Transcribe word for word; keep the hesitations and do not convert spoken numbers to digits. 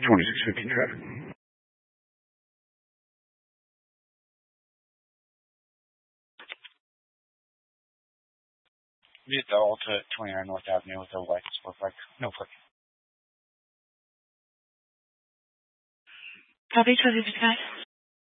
twenty-six fifty traffic. Meet the Alta at twenty-nine North Avenue with a license plate like no parking. Copy, twenty-six.